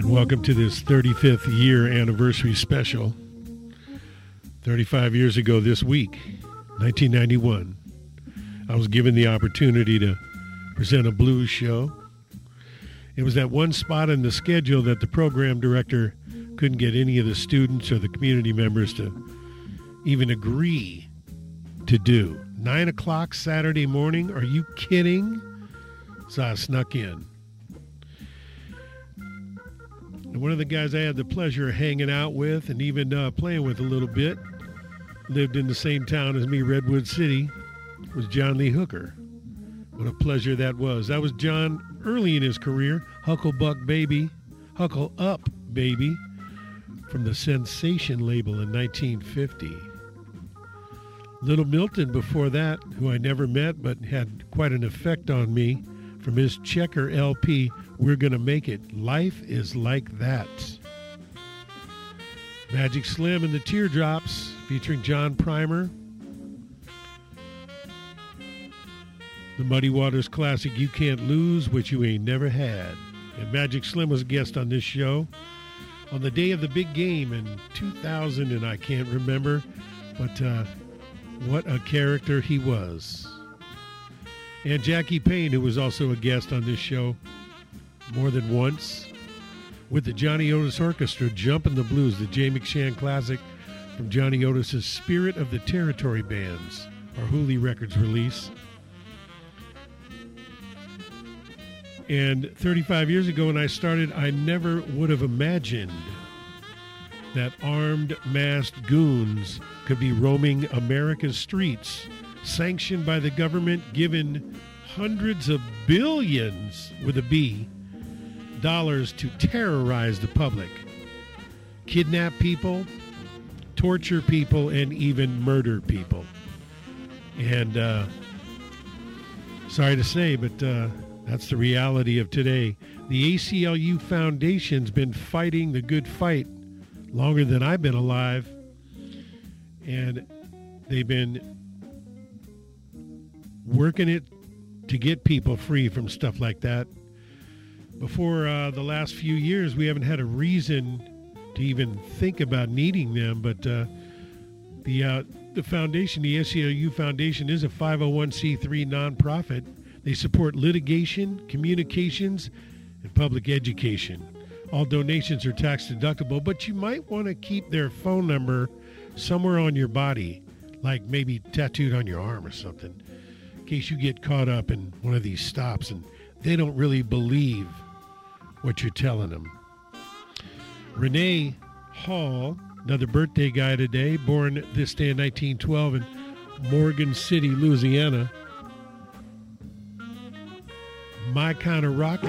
Welcome to this 35th year anniversary special. 35 years ago this week, 1991, I was given the opportunity to present a blues show. It was that one spot in the schedule that the program director couldn't get any of the students or the community members to even agree to do. 9 o'clock Saturday morning, are you kidding? So I snuck in. And one of the guys I had the pleasure of hanging out with and even playing with a little bit, lived in the same town as me, Redwood City, was John Lee Hooker. What a pleasure that was. That was John early in his career, Hucklebuck Baby, Huckle Up Baby, from the Sensation label in 1950. Little Milton before that, who I never met but had quite an effect on me, from his Checker LP, We're Gonna Make It, Life is Like That. Magic Slim and the Teardrops, featuring John Primer. The Muddy Waters classic, You Can't Lose What You Ain't Never Had. And Magic Slim was a guest on this show on the day of the big game in 2000, and I can't remember, but what a character he was. And Jackie Payne, who was also a guest on this show more than once, with the Johnny Otis Orchestra, Jumpin' the Blues, the Jay McShann classic from Johnny Otis's Spirit of the Territory Bands, our Hooley Records release. And 35 years ago when I started, I never would have imagined that armed, masked goons could be roaming America's streets, sanctioned by the government, given hundreds of billions, with a B, dollars to terrorize the public, kidnap people, torture people, and even murder people. And sorry to say, but that's the reality of today. The ACLU Foundation's been fighting the good fight longer than I've been alive, and they've been working it to get people free from stuff like that. Before the last few years, we haven't had a reason to even think about needing them, but the foundation, the ACLU Foundation, is a 501c3 nonprofit. They support litigation, communications, and public education. All donations are tax deductible, but you might want to keep their phone number somewhere on your body, like maybe tattooed on your arm or something, in case you get caught up in one of these stops and they don't really believe what you're telling them. Renee Hall, another birthday guy today, born this day in 1912 in Morgan City, Louisiana. My Kind of Rock.